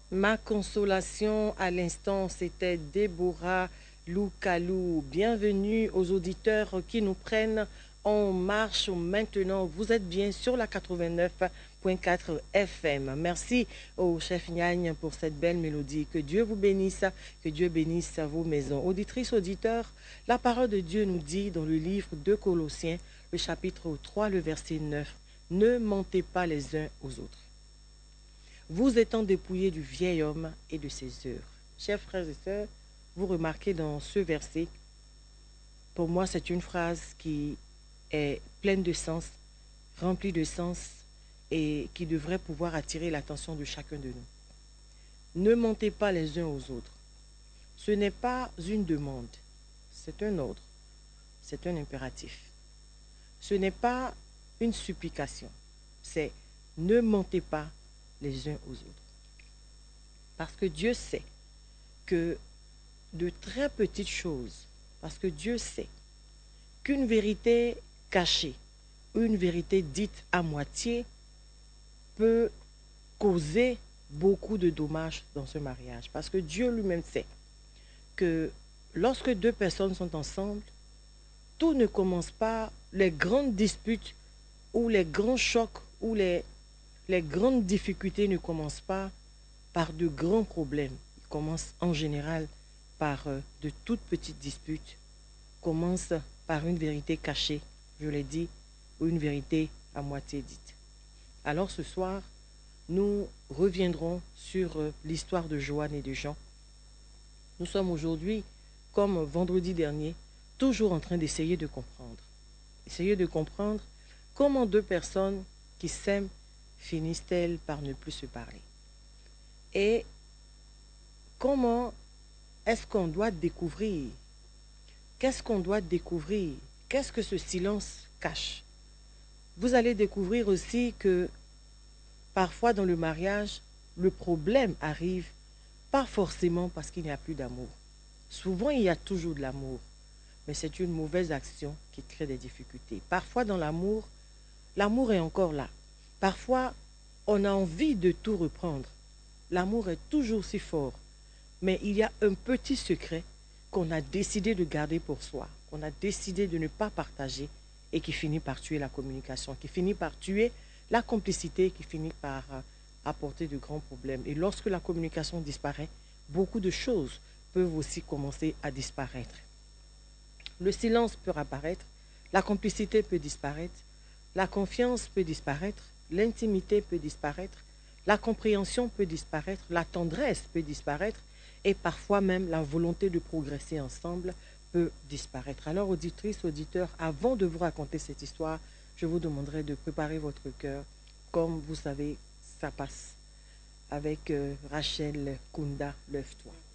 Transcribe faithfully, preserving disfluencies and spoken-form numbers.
Ma consolation à l'instant, c'était Déborah Loukalou. Bienvenue aux auditeurs qui nous prennent en marche maintenant. Vous êtes bien sur la quatre-vingt-neuf point quatre F M. Merci au chef Nyagne pour cette belle mélodie. Que Dieu vous bénisse, que Dieu bénisse vos maisons. Auditrices, auditeurs, la parole de Dieu nous dit dans le livre de Colossiens, le chapitre trois, le verset neuf, « Ne mentez pas les uns aux autres, vous étant dépouillés du vieil homme et de ses œuvres. » Chers frères et sœurs, vous remarquez dans ce verset, pour moi c'est une phrase qui est pleine de sens, remplie de sens et qui devrait pouvoir attirer l'attention de chacun de nous. Ne mentez pas les uns aux autres. Ce n'est pas une demande, c'est un ordre, c'est un impératif. Ce n'est pas une supplication, c'est ne mentez pas les uns aux autres. Parce que Dieu sait que de très petites choses, parce que Dieu sait qu'une vérité cachée, une vérité dite à moitié peut causer beaucoup de dommages dans ce mariage. Parce que Dieu lui-même sait que lorsque deux personnes sont ensemble, tout ne commence pas, les grandes disputes ou les grands chocs ou les Les grandes difficultés ne commencent pas par de grands problèmes. Ils commencent en général par euh, de toutes petites disputes, commencent par une vérité cachée, je l'ai dit, ou une vérité à moitié dite. Alors ce soir, nous reviendrons sur euh, l'histoire de Joanne et de Jean. Nous sommes aujourd'hui, comme vendredi dernier, toujours en train d'essayer de comprendre. Essayer de comprendre comment deux personnes qui s'aiment finissent-elles par ne plus se parler? Et comment est-ce qu'on doit découvrir? Qu'est-ce qu'on doit découvrir? Qu'est-ce que ce silence cache? Vous allez découvrir aussi que parfois dans le mariage, le problème arrive pas forcément parce qu'il n'y a plus d'amour. Souvent, il y a toujours de l'amour, mais c'est une mauvaise action qui crée des difficultés. Parfois dans l'amour, l'amour est encore là. Parfois, on a envie de tout reprendre. L'amour est toujours si fort. Mais il y a un petit secret qu'on a décidé de garder pour soi, qu'on a décidé de ne pas partager et qui finit par tuer la communication, qui finit par tuer la complicité, qui finit par apporter de grands problèmes. Et lorsque la communication disparaît, beaucoup de choses peuvent aussi commencer à disparaître. Le silence peut apparaître, la complicité peut disparaître, la confiance peut disparaître, l'intimité peut disparaître, la compréhension peut disparaître, la tendresse peut disparaître et parfois même la volonté de progresser ensemble peut disparaître. Alors, auditrices, auditeurs, avant de vous raconter cette histoire, je vous demanderai de préparer votre cœur comme vous savez, ça passe avec euh, Rachel Kunda, Lève-toi.